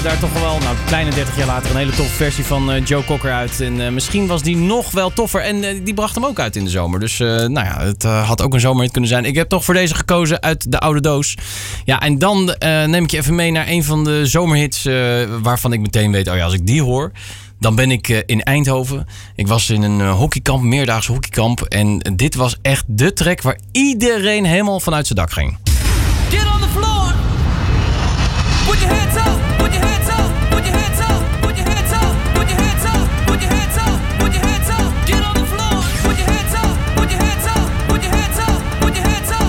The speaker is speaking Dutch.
Daar toch wel, kleine 30 jaar later, een hele toffe versie van Joe Cocker uit. En misschien was die nog wel toffer. En die bracht hem ook uit in de zomer. Dus het had ook een zomerhit kunnen zijn. Ik heb toch voor deze gekozen uit de oude doos. Ja, en dan neem ik je even mee naar een van de zomerhits waarvan ik meteen weet, als ik die hoor, dan ben ik in Eindhoven. Ik was in een hockeykamp, meerdaags hockeykamp. En dit was echt de track waar iedereen helemaal vanuit zijn dak ging. Get on the floor. Put your hands up.